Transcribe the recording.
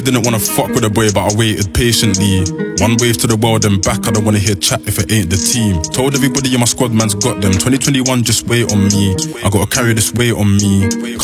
Didn't wanna fuck with a boy, but I waited patiently. One wave to the world and back, I don't wanna hear chat if it ain't the team. Told everybody in my squad man's got them. 2021 just wait on me, I gotta carry this weight on me.